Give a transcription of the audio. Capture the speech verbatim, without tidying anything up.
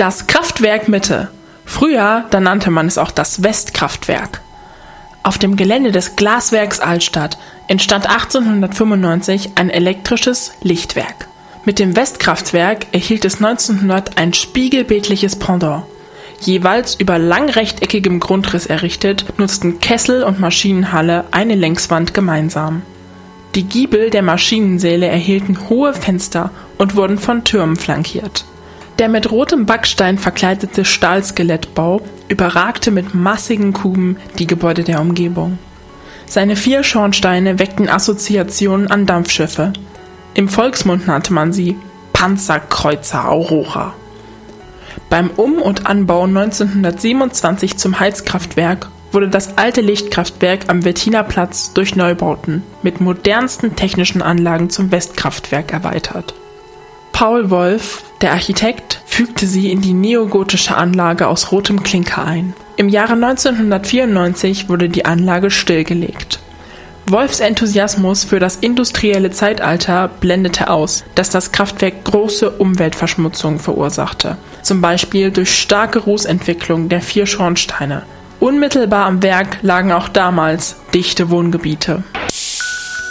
Das Kraftwerk Mitte. Früher, da nannte man es auch das Westkraftwerk. Auf dem Gelände des Glaswerks Altstadt entstand achtzehnhundertfünfundneunzig ein elektrisches Lichtwerk. Mit dem Westkraftwerk erhielt es neunzehnhundert ein spiegelbildliches Pendant. Jeweils über langrechteckigem Grundriss errichtet, nutzten Kessel und Maschinenhalle eine Längswand gemeinsam. Die Giebel der Maschinensäle erhielten hohe Fenster und wurden von Türmen flankiert. Der mit rotem Backstein verkleidete Stahlskelettbau überragte mit massigen Kuben die Gebäude der Umgebung. Seine vier Schornsteine weckten Assoziationen an Dampfschiffe. Im Volksmund nannte man sie Panzerkreuzer Aurora. Beim Um- und Anbau neunzehnhundertsiebenundzwanzig zum Heizkraftwerk wurde das alte Lichtkraftwerk am Wettiner Platz durch Neubauten mit modernsten technischen Anlagen zum Westkraftwerk erweitert. Paul Wolf, der Architekt, fügte sie in die neogotische Anlage aus rotem Klinker ein. Im Jahre neunzehnhundertvierundneunzig wurde die Anlage stillgelegt. Wolfs Enthusiasmus für das industrielle Zeitalter blendete aus, dass das Kraftwerk große Umweltverschmutzung verursachte, zum Beispiel durch starke Rußentwicklung der vier Schornsteine. Unmittelbar am Werk lagen auch damals dichte Wohngebiete.